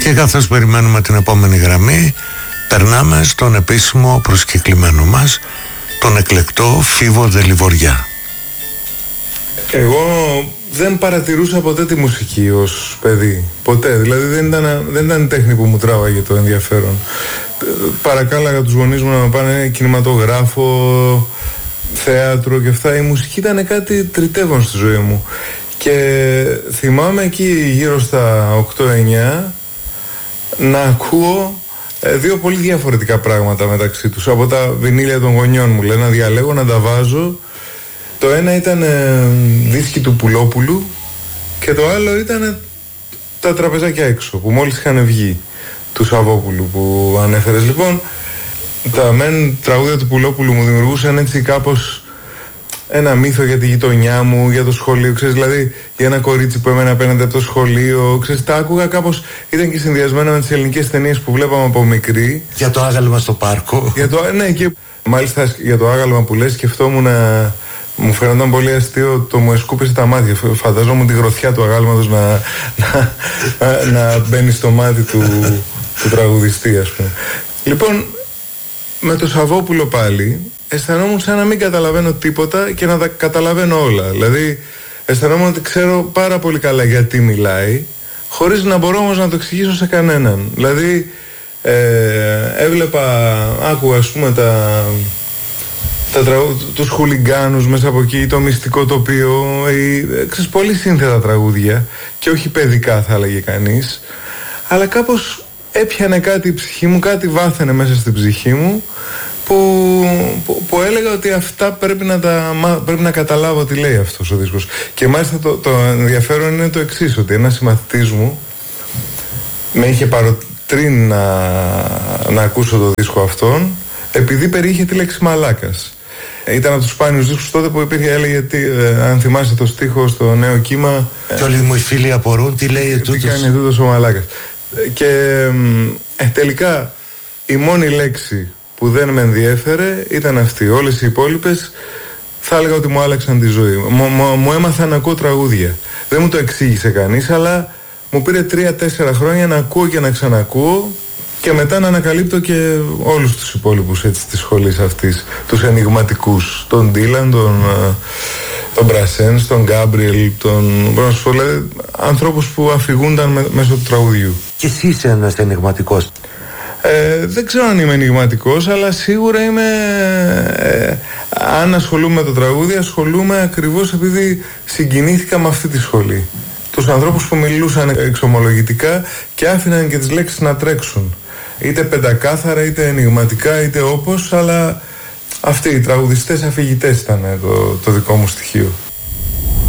Και καθώς περιμένουμε την επόμενη γραμμή, περνάμε στον επίσημο προσκεκλημένο μας, τον εκλεκτό Φίβο Δελιβοριά. Εγώ δεν παρατηρούσα ποτέ τη μουσική ως παιδί. Ποτέ. Δηλαδή δεν ήταν η τέχνη που μου τράβαγε το ενδιαφέρον. Παρακάλαγα τους γονείς μου να με πάνε κινηματογράφο, θέατρο και αυτά. Η μουσική ήταν κάτι τριτεύον στη ζωή μου. Και θυμάμαι εκεί γύρω στα 8-9 να ακούω δύο πολύ διαφορετικά πράγματα μεταξύ τους. Από τα βινίλια των γονιών μου, να διαλέγω, να τα βάζω. Το ένα ήταν δίσκοι του Πουλόπουλου και το άλλο ήταν τα τραπεζάκια έξω που μόλις είχαν βγει, του Σαββόπουλου που ανέφερες. Λοιπόν, τα μεν τραγούδια του Πουλόπουλου μου δημιουργούσαν έτσι κάπως ένα μύθο για τη γειτονιά μου, για το σχολείο, ξέρεις, δηλαδή για ένα κορίτσι που έμενε απέναντι από το σχολείο, ξέρεις, τα άκουγα κάπως, ήταν και συνδυασμένα με τις ελληνικές ταινίες που βλέπαμε από μικρή. Για το άγαλμα στο πάρκο. Ναι, και μάλιστα για το άγαλμα που λες σκεφτόμουν μου φαίνονταν πολύ αστείο το μου εσκούπισε τα μάτια. Φανταζόμουν τη γροθιά του αγάλματος να μπαίνει στο μάτι του τραγουδιστή, ας πούμε. Λοιπόν, με το Σαββόπουλο πάλι αισθανόμουν σαν να μην καταλαβαίνω τίποτα και να τα καταλαβαίνω όλα. Δηλαδή αισθανόμουν ότι ξέρω πάρα πολύ καλά γιατί μιλάει, χωρίς να μπορώ όμως να το εξηγήσω σε κανέναν. Δηλαδή άκουγα ας πούμε τους χουλιγκάνους μέσα από εκεί, το μυστικό τοπίο, ξέρεις, πολύ σύνθετα τραγούδια και όχι παιδικά θα έλεγε κανείς, αλλά κάπως έπιανε κάτι η ψυχή μου, κάτι βάθαινε μέσα στην ψυχή μου που έλεγα ότι αυτά πρέπει να καταλάβω τι λέει αυτός ο δίσκος. Και μάλιστα το ενδιαφέρον είναι το εξής, ότι ένας συμμαθητής μου με είχε παροτρύνει να ακούσω το δίσκο αυτόν επειδή περιείχε τη λέξη μαλάκας. Ήταν από τους σπάνιους δίσκους τότε που υπήρχε, έλεγε, αν θυμάσαι το στίχο στο Νέο Κύμα. Και όλοι μου οι φίλοι απορούν τι λέει τούτος. Τι κάνει τούτος ο μαλάκας. Και τελικά η μόνη λέξη που δεν με ενδιέφερε ήταν αυτή. Όλες οι υπόλοιπες θα έλεγα ότι μου άλλαξαν τη ζωή. Μου έμαθα να ακούω τραγούδια. Δεν μου το εξήγησε κανείς, αλλά μου πήρε 3-4 χρόνια να ακούω και να ξανακούω και μετά να ανακαλύπτω και όλους τους υπόλοιπους έτσι της σχολής αυτής, τους ενιγματικούς, τον Ντίλαν, τον Μπρασένς, τον Γκάμπριελ, τον Μπρονσφολέ, ανθρώπους που αφηγούνταν μέσω του τραγουδιού. Και εσύ είσαι ένας ενιγματικός. Δεν ξέρω αν είμαι ενιγματικός, αλλά σίγουρα είμαι, αν ασχολούμαι με το τραγούδι, ασχολούμαι ακριβώς επειδή συγκινήθηκα με αυτή τη σχολή. Τους ανθρώπους που μιλούσαν εξομολογητικά και άφηναν και τις λέξεις να τρέξουν. Είτε πεντακάθαρα, είτε ενιγματικά, είτε όπως, αλλά αυτοί οι τραγουδιστές αφηγητές ήταν το δικό μου στοιχείο.